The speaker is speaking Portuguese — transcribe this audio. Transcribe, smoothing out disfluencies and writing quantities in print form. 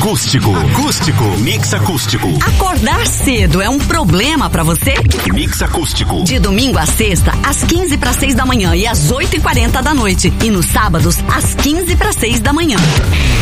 Acústico. Mix acústico. Acordar cedo é um problema pra você? Mix acústico. De domingo a sexta, às 5:45 da manhã e às 8:40 da noite. E nos sábados, às 5:45 da manhã.